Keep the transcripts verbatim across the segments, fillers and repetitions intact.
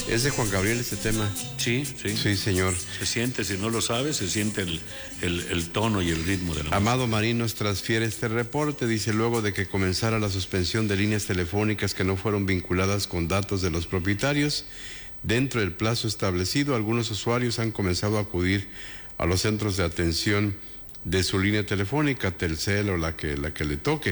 Es de Juan Gabriel este tema. Sí, sí. Sí, señor. Se siente, si no lo sabes, se siente el, el, el tono y el ritmo de la Amado música. Marín nos transfiere este reporte, dice, luego de que comenzara la suspensión de líneas telefónicas que no fueron vinculadas con datos de los propietarios, dentro del plazo establecido, algunos usuarios han comenzado a acudir a los centros de atención de su línea telefónica, Telcel o la que, la que le toque.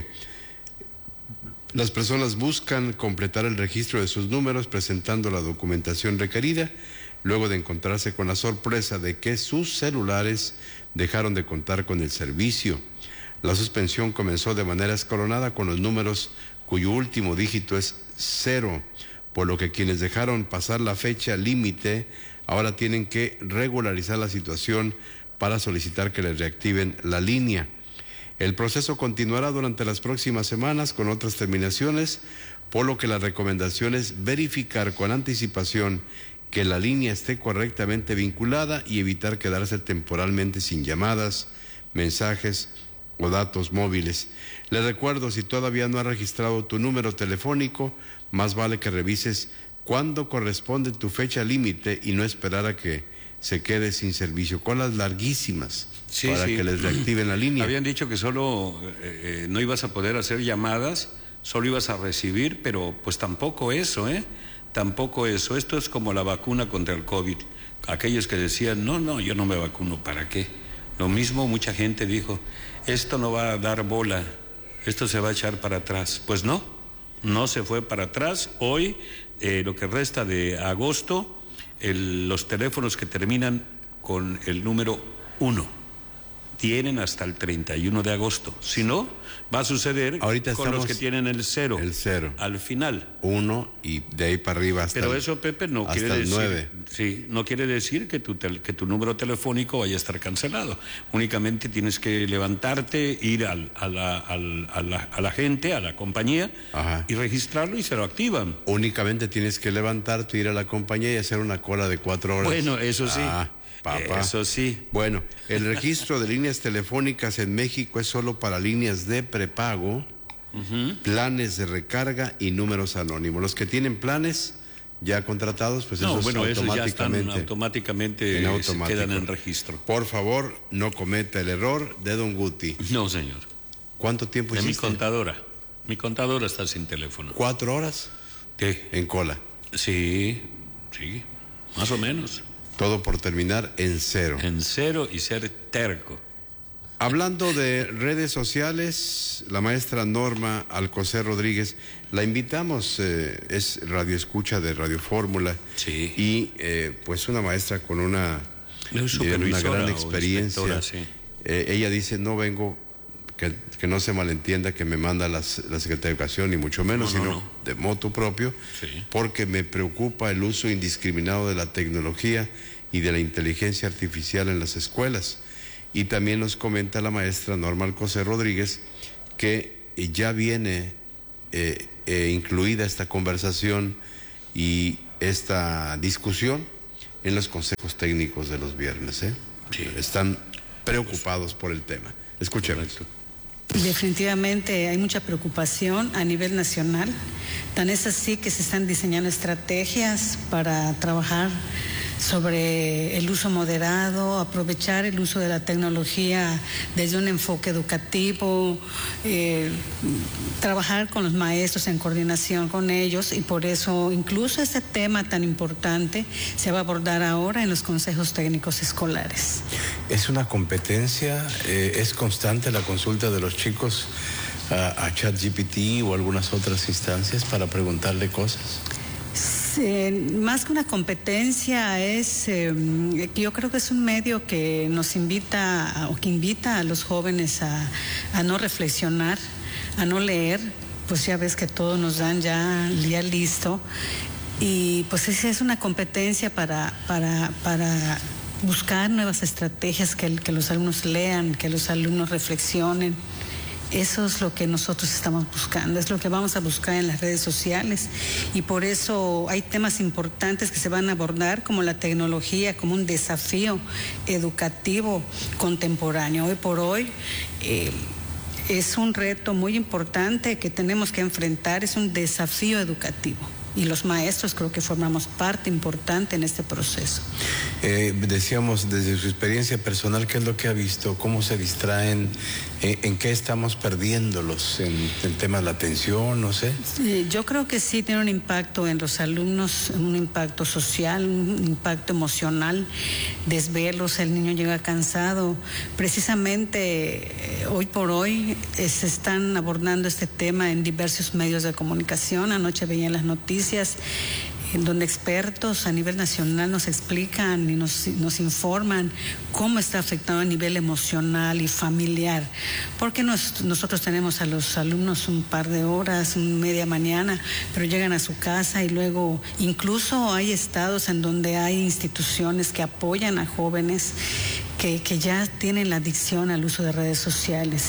Las personas buscan completar el registro de sus números presentando la documentación requerida, luego de encontrarse con la sorpresa de que sus celulares dejaron de contar con el servicio. La suspensión comenzó de manera escalonada con los números cuyo último dígito es cero, por lo que quienes dejaron pasar la fecha límite ahora tienen que regularizar la situación para solicitar que les reactiven la línea. El proceso continuará durante las próximas semanas con otras terminaciones, por lo que la recomendación es verificar con anticipación que la línea esté correctamente vinculada y evitar quedarse temporalmente sin llamadas, mensajes o datos móviles. Les recuerdo, si todavía no has registrado tu número telefónico, más vale que revises cuándo corresponde tu fecha límite y no esperar a que se quede sin servicio. Colas larguísimas. Sí, para sí. que les reactiven la línea. Habían dicho que solo eh, eh, no ibas a poder hacer llamadas, solo ibas a recibir, pero pues tampoco eso, ¿eh? Tampoco eso. Esto es como la vacuna contra el COVID. Aquellos que decían, no, no, yo no me vacuno, ¿para qué? Lo mismo mucha gente dijo, esto no va a dar bola, esto se va a echar para atrás. Pues no, no se fue para atrás. Hoy, eh, lo que resta de agosto, el, los teléfonos que terminan con el número uno tienen hasta el treinta y uno de agosto. Si no, va a suceder ahorita con los que tienen el cero. El cero. Al final. Uno y de ahí para arriba hasta Pero el, eso, Pepe, no quiere decir. nueve. Sí, no quiere decir que tu, tel, que tu número telefónico vaya a estar cancelado. Únicamente tienes que levantarte, ir al, a, la, al, a, la, a la gente, a la compañía, ajá, y registrarlo y se lo activan. Únicamente tienes que levantarte, ir a la compañía y hacer una cola de cuatro horas. Bueno, eso sí. Ah. Papá. Eso sí. Bueno, el registro de líneas telefónicas en México es solo para líneas de prepago, uh-huh, planes de recarga y números anónimos. Los que tienen planes ya contratados, pues no, esos bueno, automáticamente, esos ya están automáticamente en automático. Se quedan en registro. Por favor, no cometa el error de Don Guti. No, señor. ¿Cuánto tiempo de hiciste? Mi contadora. Mi contadora está sin teléfono. ¿Cuatro horas? ¿Qué? En cola. Sí, sí, más o menos. Todo por terminar en cero. En cero y ser terco. Hablando de redes sociales, la maestra Norma Alcocer Rodríguez, la invitamos, eh, es radioescucha de Radio Fórmula. Sí. Y eh, pues una maestra con una, eh, una gran experiencia. Sí. Eh, ella dice, no vengo, que, que no se malentienda que me manda las, la Secretaría de Educación, ni mucho menos, no, no, sino no. de motu propio, sí, porque me preocupa el uso indiscriminado de la tecnología y de la inteligencia artificial en las escuelas. Y también nos comenta la maestra Norma Alcocer Rodríguez que ya viene eh, eh, incluida esta conversación y esta discusión en los consejos técnicos de los viernes, ¿eh? Sí. Están preocupados por el tema. Escuchemos. Definitivamente hay mucha preocupación a nivel nacional, tan es así que se están diseñando estrategias para trabajar sobre el uso moderado, aprovechar el uso de la tecnología desde un enfoque educativo, eh, trabajar con los maestros en coordinación con ellos, y por eso incluso este tema tan importante se va a abordar ahora en los consejos técnicos escolares. Es una competencia, eh, es constante la consulta de los chicos a, a ChatGPT o algunas otras instancias para preguntarle cosas. Eh, más que una competencia es, eh, yo creo que es un medio que nos invita o que invita a los jóvenes a, a no reflexionar, a no leer, pues ya ves que todos nos dan ya, ya listo, y pues esa es una competencia para, para, para buscar nuevas estrategias, que, que los alumnos lean, que los alumnos reflexionen. Eso es lo que nosotros estamos buscando, es lo que vamos a buscar en las redes sociales, y por eso hay temas importantes que se van a abordar, como la tecnología, como un desafío educativo contemporáneo. Hoy por hoy eh, es un reto muy importante que tenemos que enfrentar, es un desafío educativo. y los maestros creo que formamos parte importante en este proceso. Eh, decíamos, desde su experiencia personal, ¿qué es lo que ha visto? ¿Cómo se distraen? Eh, ¿En qué estamos perdiéndolos? ¿En el tema de la atención? No sé. Sí, yo creo que sí tiene un impacto en los alumnos, un impacto social, un impacto emocional, desvelos, el niño llega cansado. Precisamente eh, hoy por hoy eh, se están abordando este tema en diversos medios de comunicación. Anoche veía en las noticias en donde expertos a nivel nacional nos explican y nos, nos informan cómo está afectado a nivel emocional y familiar, porque nos, nosotros tenemos a los alumnos un par de horas, media mañana, pero llegan a su casa y luego incluso hay estados en donde hay instituciones que apoyan a jóvenes que, que ya tienen la adicción al uso de redes sociales.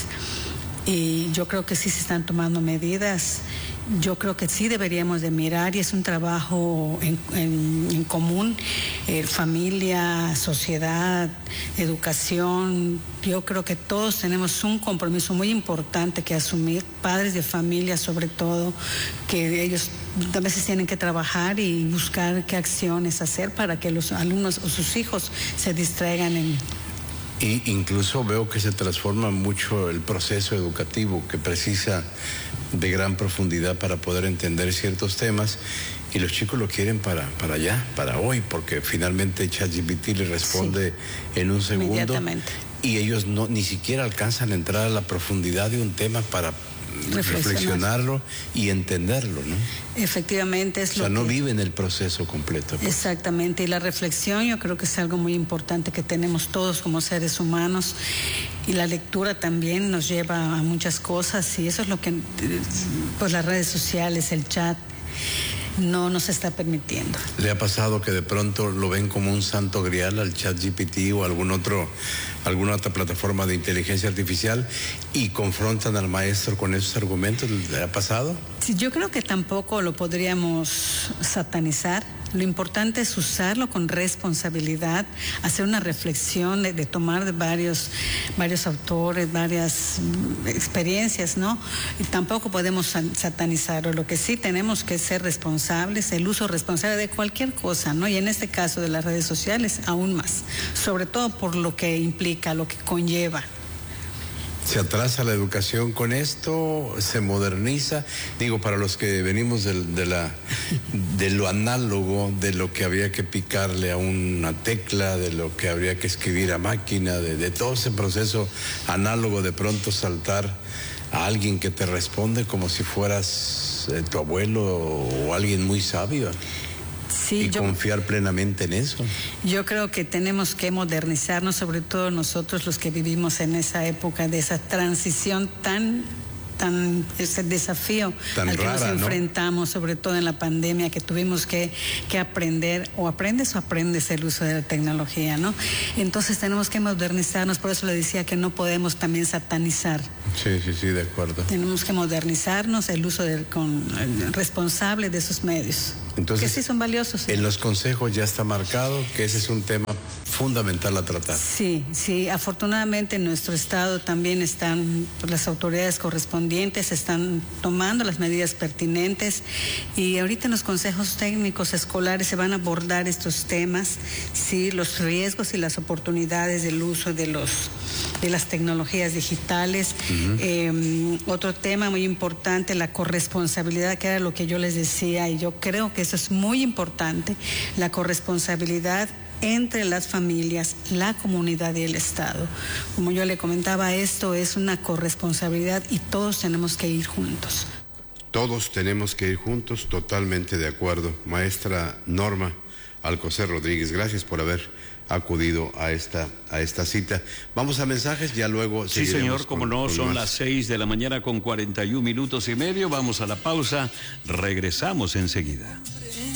Y yo creo que sí se están tomando medidas. Yo creo que sí deberíamos de mirar, y es un trabajo en, en, en común, eh, familia, sociedad, educación. Yo creo que todos tenemos un compromiso muy importante que asumir, padres de familia sobre todo, que ellos a veces tienen que trabajar y buscar qué acciones hacer para que los alumnos o sus hijos se distraigan en... Y incluso veo que se transforma mucho el proceso educativo, que precisa de gran profundidad para poder entender ciertos temas, y los chicos lo quieren para, para allá, para hoy, porque finalmente ChatGPT le responde sí, en un segundo, inmediatamente, y ellos no ni siquiera alcanzan a entrar a la profundidad de un tema para reflexionarlo y entenderlo, ¿no? Efectivamente es o sea, lo no que... viven el proceso completo. Pues. Exactamente, y la reflexión yo creo que es algo muy importante que tenemos todos como seres humanos, y la lectura también nos lleva a muchas cosas, y eso es lo que pues las redes sociales, el chat no nos está permitiendo. ¿Le ha pasado que de pronto lo ven como un santo grial al ChatGPT o algún otro, alguna otra plataforma de inteligencia artificial y confrontan al maestro con esos argumentos? ¿Le ha pasado? Sí, yo creo que tampoco lo podríamos satanizar. Lo importante es usarlo con responsabilidad, hacer una reflexión de, de tomar de varios, varios autores, varias experiencias, ¿no? Y tampoco podemos satanizarlo. Lo que sí tenemos que ser responsables, el uso responsable de cualquier cosa, ¿no? Y en este caso de las redes sociales, aún más, sobre todo por lo que implica, lo que conlleva. ¿Se atrasa la educación con esto? ¿Se moderniza? Digo, para los que venimos de, de, la, de lo análogo, de lo que había que picarle a una tecla, de lo que habría que escribir a máquina, de, de todo ese proceso análogo, de pronto saltar a alguien que te responde como si fueras eh, tu abuelo o alguien muy sabio. Sí, y yo, confiar plenamente en eso. Yo creo que tenemos que modernizarnos, sobre todo nosotros los que vivimos en esa época de esa transición tan, tan ese desafío tan al que rara, nos enfrentamos, ¿no? Sobre todo en la pandemia, que tuvimos que, que aprender, o aprendes o aprendes el uso de la tecnología, ¿no? Entonces tenemos que modernizarnos, por eso le decía que no podemos también satanizar. Sí, sí, sí, de acuerdo. Tenemos que modernizarnos, el uso del, con, el responsable de esos medios. Entonces, que sí son valiosos. En los consejos ya está marcado que ese es un tema fundamental a tratar. Sí, sí, afortunadamente en nuestro estado también están las autoridades correspondientes, están tomando las medidas pertinentes, y ahorita en los consejos técnicos escolares se van a abordar estos temas, sí, los riesgos y las oportunidades del uso de los de las tecnologías digitales. Uh-huh. Eh, otro tema muy importante, la corresponsabilidad, que era lo que yo les decía, y yo creo que eso es muy importante, la corresponsabilidad entre las familias, la comunidad y el Estado. Como yo le comentaba, esto es una corresponsabilidad y todos tenemos que ir juntos. Todos tenemos que ir juntos, totalmente de acuerdo. Maestra Norma Alcocer Rodríguez, gracias por haber acudido a esta a esta cita. Vamos a mensajes, ya luego sí señor, como no, con son más. Las seis de la mañana con cuarenta y un minutos y medio. Vamos a la pausa, regresamos enseguida.